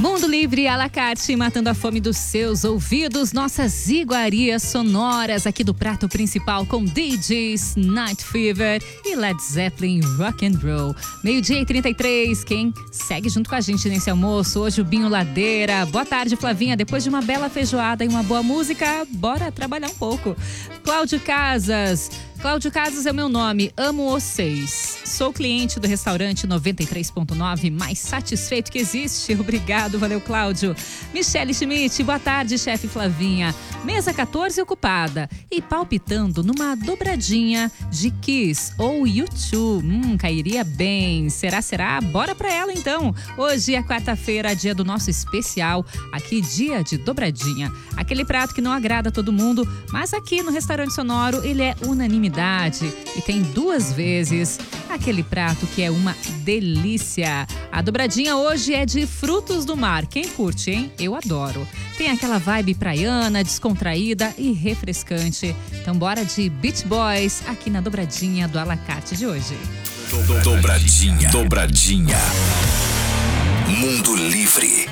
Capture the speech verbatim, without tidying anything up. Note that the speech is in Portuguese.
Mundo Livre à la carte, matando a fome dos seus ouvidos. Nossas iguarias sonoras aqui do prato principal com D Js, Night Fever e Led Zeppelin Rock and Roll. Meio-dia e trinta e três, quem segue junto com a gente nesse almoço? Hoje o Binho Ladeira. Boa tarde, Flavinha. Depois de uma bela feijoada e uma boa música, bora trabalhar um pouco. Cláudio Casas. Cláudio Casas é o meu nome, amo vocês. Sou cliente do restaurante noventa e três ponto nove, mais satisfeito que existe. Obrigado, valeu, Cláudio. Michele Schmidt, boa tarde, chefe Flavinha. Mesa quatorze ocupada e palpitando numa dobradinha de Kiss ou U dois. Hum, cairia bem. Será, será? Bora pra ela então. Hoje é quarta-feira, dia do nosso especial. Aqui, dia de dobradinha. Aquele prato que não agrada a todo mundo, mas aqui no Restaurante Sonoro ele é unanimidade. E tem duas vezes aquele prato que é uma delícia. A dobradinha hoje é de frutos do mar. Quem curte, hein? Eu adoro. Tem aquela vibe praiana, descontraída e refrescante. Então bora de Beach Boys aqui na dobradinha do à la carte de hoje. Dobradinha, dobradinha. Mundo Livre.